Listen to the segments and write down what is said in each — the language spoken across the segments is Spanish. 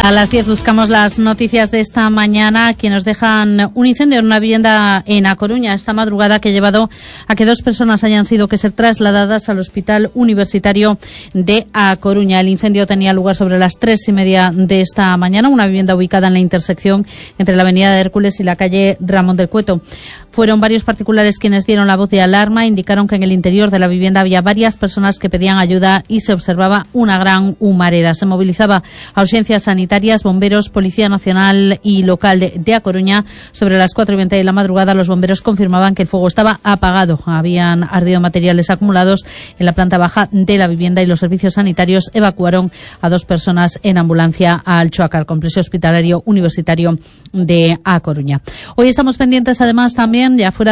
A las 10 buscamos las noticias de esta mañana que nos dejan un incendio en una vivienda en A Coruña esta madrugada que ha llevado a que 2 personas hayan sido que ser trasladadas al Hospital Universitario de A Coruña. El incendio tenía lugar sobre las 3:30 de esta mañana, una vivienda ubicada en la intersección entre la avenida de Hércules y la calle Ramón del Cueto. Fueron varios particulares quienes dieron la voz de alarma, indicaron que en el interior de la vivienda había varias personas que pedían ayuda y se observaba una gran humareda. Se movilizaba a urgencias sanitarias, bomberos, Policía Nacional y local de A Coruña. Sobre las 4:20 de la madrugada los bomberos confirmaban que el fuego estaba apagado. Habían ardido materiales acumulados en la planta baja de la vivienda y los servicios sanitarios evacuaron a 2 personas en ambulancia al Choacar, complejo hospitalario universitario de A Coruña. Hoy estamos pendientes además también, ya fuera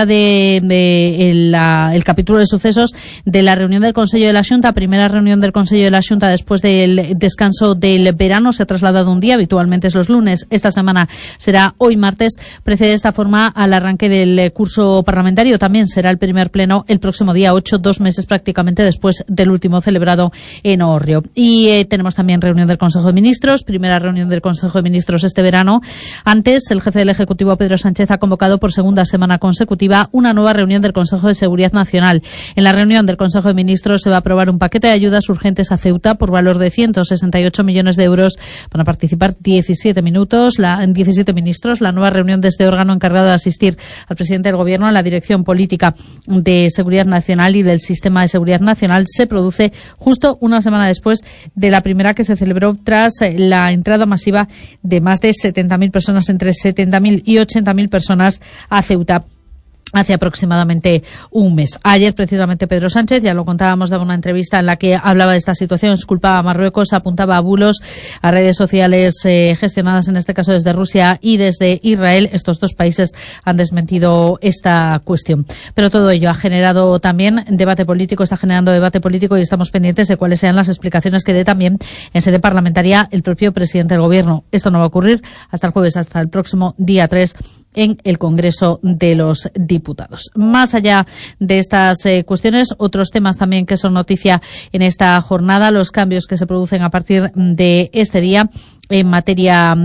el capítulo de sucesos, de la reunión del Consejo de la Xunta, primera reunión del Consejo de la Xunta después del descanso del verano. Se ha trasladado un día, habitualmente es los lunes, esta semana será hoy martes. Precede de esta forma al arranque del curso parlamentario. También será el primer pleno el próximo día 8, 2 meses prácticamente después del último celebrado en Ohorrio. Y tenemos también reunión del Consejo de Ministros, primera reunión del Consejo de Ministros este verano. Antes, el jefe del Ejecutivo, Pedro Sánchez, ha convocado por segunda semana consecutiva una nueva reunión del Consejo de Seguridad Nacional. En la reunión del Consejo de Ministros se va a aprobar un paquete de ayudas urgentes a Ceuta por valor de 168 millones de euros. Van a participar 17 ministros. La nueva reunión de este órgano encargado de asistir al presidente del Gobierno en la dirección política de Seguridad Nacional y del Sistema de Seguridad Nacional se produce justo una semana después de la primera, que se celebró tras la entrada masiva de más de 70.000 personas, entre 70.000 y 80.000 personas a Ceuta hace aproximadamente un mes. Ayer, precisamente, Pedro Sánchez, ya lo contábamos, daba una entrevista en la que hablaba de esta situación, culpaba a Marruecos, apuntaba a bulos, a redes sociales gestionadas en este caso desde Rusia y desde Israel. Estos 2 países han desmentido esta cuestión. Pero todo ello ha generado también debate político, está generando debate político y estamos pendientes de cuáles sean las explicaciones que dé también en sede parlamentaria el propio presidente del Gobierno. Esto no va a ocurrir hasta el jueves, hasta el próximo día 3 en el Congreso de los Diputados. Más allá de estas cuestiones, otros temas también que son noticia en esta jornada, los cambios que se producen a partir de este día en materia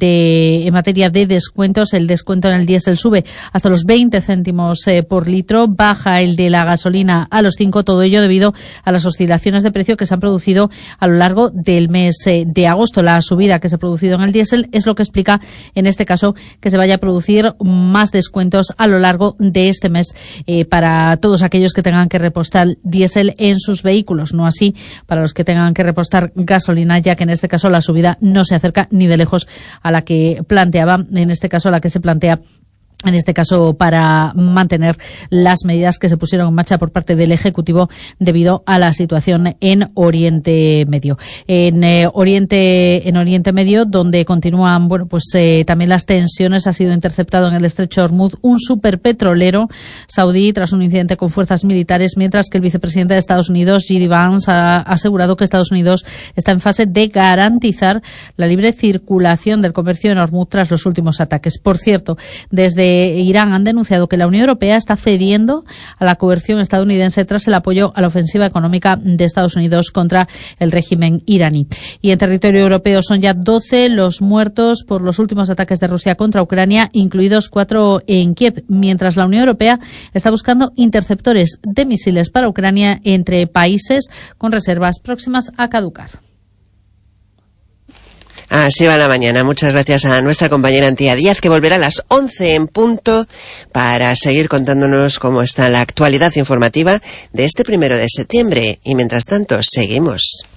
de descuentos. El descuento en el diésel sube hasta los 20 céntimos por litro, baja el de la gasolina a los 5, todo ello debido a las oscilaciones de precio que se han producido a lo largo del mes de agosto. La subida que se ha producido en el diésel es lo que explica, en este caso, que se vaya a producir más descuentos a lo largo de este mes para todos aquellos que tengan que repostar diésel en sus vehículos, no así para los que tengan que repostar gasolina, ya que en este caso la subida no se acerca ni de lejos a la que planteaba, en este caso a la que se plantea en este caso para mantener las medidas que se pusieron en marcha por parte del Ejecutivo debido a la situación en Oriente Medio. En Oriente Medio, donde continúan también las tensiones, ha sido interceptado en el estrecho de Hormuz un superpetrolero saudí tras un incidente con fuerzas militares, mientras que el vicepresidente de Estados Unidos, J.D. Vance, ha asegurado que Estados Unidos está en fase de garantizar la libre circulación del comercio en Hormuz tras los últimos ataques. Por cierto, desde Irán han denunciado que la Unión Europea está cediendo a la coerción estadounidense tras el apoyo a la ofensiva económica de Estados Unidos contra el régimen iraní. Y en territorio europeo son ya 12 los muertos por los últimos ataques de Rusia contra Ucrania, incluidos 4 en Kiev, mientras la Unión Europea está buscando interceptores de misiles para Ucrania entre países con reservas próximas a caducar. Así va la mañana. Muchas gracias a nuestra compañera Antía Díaz, que volverá a las 11 en punto para seguir contándonos cómo está la actualidad informativa de este 1 de septiembre. Y mientras tanto, seguimos.